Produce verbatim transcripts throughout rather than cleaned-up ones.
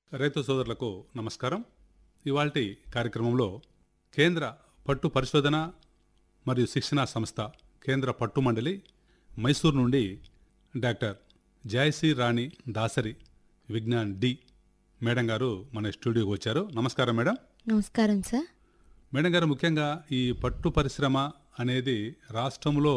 రైతు సోదరులకు నమస్కారం. ఇవాల్టి కార్యక్రమంలో కేంద్ర పట్టు పరిశోధన మరియు శిక్షణా సంస్థ కేంద్ర పట్టు మండలి మైసూర్ నుండి డాక్టర్ జయశ్రీ రాణి దాసరి విజ్ఞాన్ డి మేడం గారు మన స్టూడియోకి వచ్చారు. నమస్కారం మేడం. నమస్కారం సార్. మేడం గారు, ముఖ్యంగా ఈ పట్టు పరిశ్రమ అనేది రాష్ట్రంలో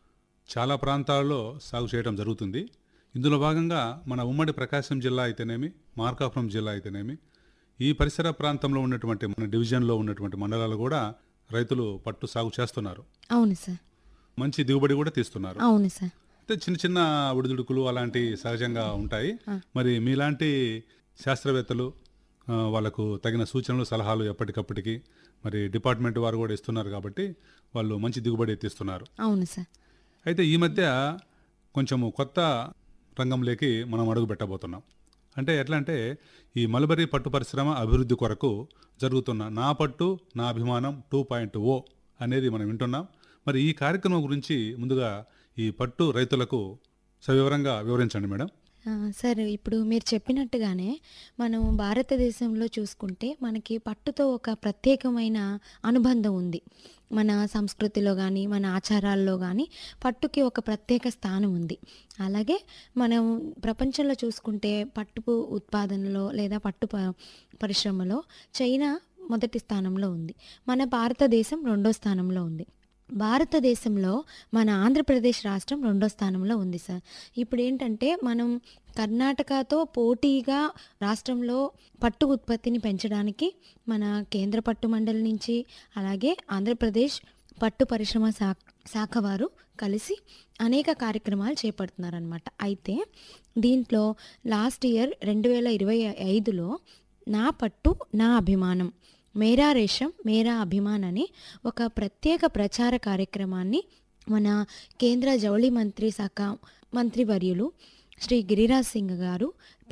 చాలా ప్రాంతాల్లో సాగు చేయడం జరుగుతుంది. ఇందులో భాగంగా మన ఉమ్మడి ప్రకాశం జిల్లా అయితేనేమి, మార్కాపురం జిల్లా అయితేనేమి, ఈ పరిసర ప్రాంతంలో ఉన్నటువంటి మన డివిజన్లో ఉన్నటువంటి మండలాలు కూడా రైతులు పట్టు సాగు చేస్తున్నారు. అవును సార్. మంచి దిగుబడి కూడా తీస్తున్నారు. అవును సార్. అంటే చిన్న చిన్న ఒడిదుడుకులు అలాంటి సహజంగా ఉంటాయి. మరి మీలాంటి శాస్త్రవేత్తలు ఆ, వాళ్ళకు తగిన సూచనలు సలహాలు ఎప్పటికప్పటికి మరి డిపార్ట్మెంట్ వారు కూడా ఇస్తున్నారు కాబట్టి వాళ్ళు మంచి దిగుబడి తీస్తున్నారు. అవును సార్. అయితే ఈ మధ్య కొంచెము కొత్త రంగంలోకి మనం అడుగు పెట్టబోతున్నాం. అంటే ఎట్లా అంటే ఈ మల్బరీ పట్టు పరిశ్రమ అభివృద్ధి కొరకు జరుగుతున్న నా పట్టు నా అభిమానం టూ పాయింట్ ఓ అనేది మనం వింటున్నాం. మరి ఈ కార్యక్రమం గురించి ముందుగా ఈ పట్టు రైతులకు సవివరంగా వివరించండి మేడం. ఆ, సార్, ఇప్పుడు మీరు చెప్పినట్టుగానే మనం భారతదేశంలో చూసుకుంటే మనకి పట్టుతో ఒక ప్రత్యేకమైన అనుబంధం ఉంది. మన సంస్కృతిలో కానీ మన ఆచారాల్లో కానీ పట్టుకి ఒక ప్రత్యేక స్థానం ఉంది. అలాగే మనం ప్రపంచంలో చూసుకుంటే పట్టు ఉత్పాదనలో లేదా పట్టు ప- పరిశ్రమలో చైనా మొదటి స్థానంలో ఉంది. మన భారతదేశం రెండో స్థానంలో ఉంది. భారతదేశంలో మన ఆంధ్రప్రదేశ్ రాష్ట్రం రెండో స్థానంలో ఉంది సార్. ఇప్పుడు ఏంటంటే మనం కర్ణాటకతో పోటీగా రాష్ట్రంలో పట్టు ఉత్పత్తిని పెంచడానికి మన కేంద్ర పట్టు మండలి నుంచి అలాగే ఆంధ్రప్రదేశ్ పట్టు పరిశ్రమ శాఖ శాఖ వారు కలిసి అనేక కార్యక్రమాలు చేపడుతున్నారనమాట. అయితే దీంట్లో లాస్ట్ ఇయర్ రెండు వేల ఇరవై ఐదులో నా పట్టు నా అభిమానం, మేరా రేషం మేరా అభిమాన్ అని ఒక ప్రత్యేక ప్రచార కార్యక్రమాన్ని మన కేంద్ర జౌళి మంత్రి శాఖ మంత్రివర్యులు శ్రీ గిరిరాజ్ సింగ్ గారు